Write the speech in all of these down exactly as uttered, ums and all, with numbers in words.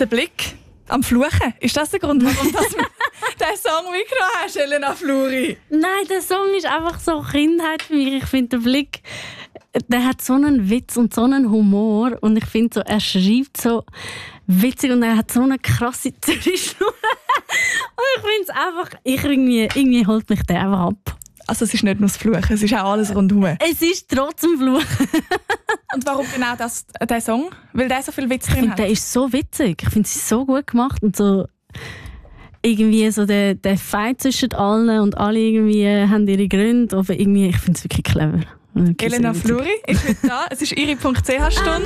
Der Blick am Fluchen. Ist das der Grund, warum du diesen Song mitgenommen hast, Elena Fluri? Nein, der Song ist einfach so Kindheit für mich. Ich finde, der Blick, der hat so einen Witz und so einen Humor. Und ich finde, so, er schreibt so witzig und er hat so eine krasse Zürich-Schnur. Und ich finde es einfach, ich irgendwie, irgendwie holt mich der einfach ab. Also es ist nicht nur das Fluchen, es ist auch alles rundherum. Es ist trotzdem Fluchen. Und warum genau das, der Song? Weil der so viel Witz drin ich find, hat. Der ist so witzig. Ich finde es so gut gemacht und so irgendwie so der, der Fight zwischen allen und alle irgendwie haben ihre Gründe. Aber irgendwie, ich finde es wirklich clever. Wirklich Elena Fluri ist heute da. Es ist ihre .ch-Stunde.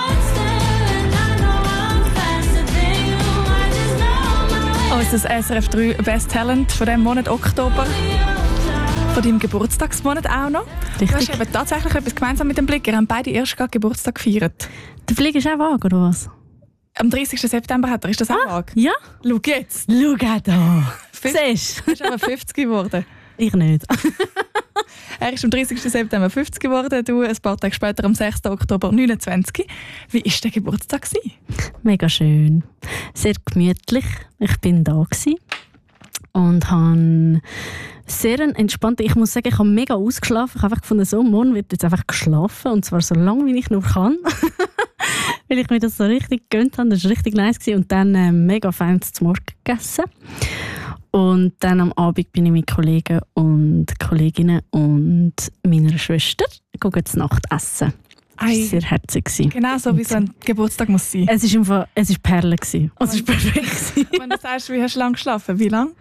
Oh, es ist das S R F drei Best Talent von diesem Monat Oktober. Von deinem Geburtstagsmonat auch noch. Richtig. Du hast eben tatsächlich etwas gemeinsam mit dem Blick. Wir haben beide erst gerade Geburtstag gefeiert. Der Blick ist auch vage, oder was? Am dreißigsten September hat er. Ist das auch ah, vage? Ja. Schau jetzt. Schau da. Siehst du? Er ist aber fünfzig geworden. Ich nicht. Er ist am dreißigsten September fünfzig geworden. Du ein paar Tage später, am sechsten Oktober neunundzwanzig. Wie war der Geburtstag? Mega schön. Sehr gemütlich. Ich bin da gewesen. Und habe sehr entspannt. Ich muss sagen, ich habe mega ausgeschlafen. Ich habe einfach gefunden, so, morgen wird jetzt einfach geschlafen. Und zwar so lange, wie ich nur kann. Weil ich mir das so richtig gegönnt habe. Das war richtig nice gewesen. Und dann äh, mega fein zum Morgen gegessen. Und dann am Abend bin ich mit Kollegen und Kolleginnen und meiner Schwester zu Nacht essen. Das war sehr herzig. Genau so, wie so ein Geburtstag muss sein. Es war Fall, es ist Perle. Es war perfekt. Wenn du sagst, wie hast du lange geschlafen? Wie lange?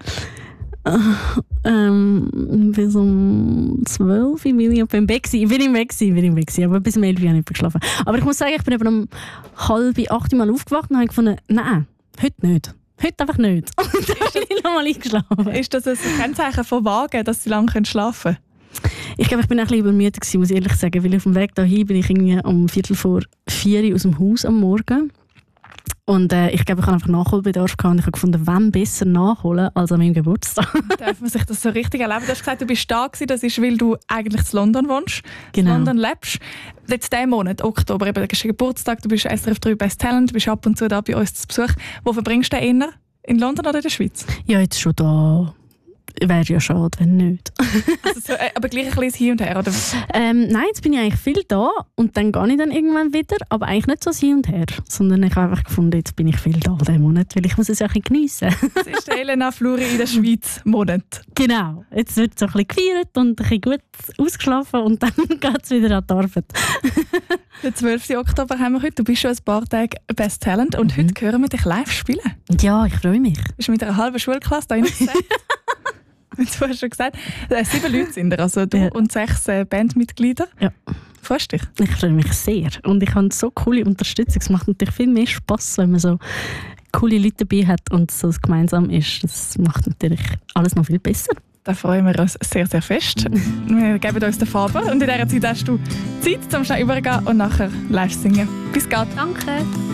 Ähm, bis um zwölf bin ich im Bett gewesen. Ich bin im Bett gewesen, bin im Bett gewesen, aber bis um elf habe ich nicht geschlafen. Aber ich muss sagen, ich bin eben um halb acht Mal aufgewacht und habe gefunden, nein, heute nicht. Heute einfach nicht. Und dann bin ich nochmal eingeschlafen. Ist das ein Kennzeichen von Wagen, dass sie lange schlafen können? Ich glaube, ich bin ein bisschen übermüdet gewesen, muss ich ehrlich sagen, weil auf dem Weg dahin bin ich irgendwie um Viertel vor vier aus dem Haus am Morgen. Und äh, ich glaube, ich habe einfach Nachholbedarf gehabt und ich habe gefunden, wann besser nachholen als an meinem Geburtstag. Darf man sich das so richtig erleben? Du hast gesagt, du bist da gewesen, das ist, weil du eigentlich in London wohnst, genau. in London lebst. Jetzt diesen Monat, Oktober, eben, du hast Geburtstag, du bist S R F drei Best Talent, du bist ab und zu da bei uns zu Besuch. Wo verbringst du den eher? In London oder in der Schweiz? Ja, jetzt schon da. Wäre ja schade, wenn nicht. Also so, äh, aber gleich ein bisschen hin und her, oder? Ähm, nein, jetzt bin ich eigentlich viel da und dann gehe ich dann irgendwann wieder, aber eigentlich nicht so hin und her, sondern ich habe einfach gefunden, jetzt bin ich viel da diesen Monat, weil ich muss es ja ein bisschen geniessen. Das ist der Elena Fluri in der Schweiz Monat. Genau, jetzt wird so ein bisschen gefeiert und ein bisschen gut ausgeschlafen und dann geht es wieder an die Arbeit. Den zwölften Oktober haben wir heute, du bist schon ein paar Tage Best Talent und mhm. heute hören wir dich live spielen. Ja, ich freue mich. Du bist mit einer halben Schulklasse da hinten. Du hast schon gesagt, äh, sieben Leute sind da, also du ja. und sechs äh, Bandmitglieder. Ja. Freust du dich? Ich freue mich sehr. Und ich habe so coole Unterstützung. Es macht natürlich viel mehr Spass, wenn man so coole Leute dabei hat und so gemeinsam ist. Das macht natürlich alles noch viel besser. Da freuen wir uns sehr, sehr fest. Wir geben uns den Faber und in dieser Zeit hast du Zeit, zum schnell übergehen und nachher live singen. Bis gleich. Danke.